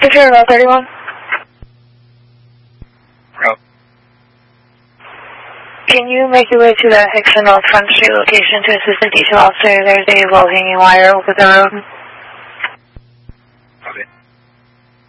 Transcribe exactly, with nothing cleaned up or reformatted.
Control Route thirty-one. Route. Can you make your way to the Hickson North Front Street location to assist the detail officer? There's a low-hanging wire over the road.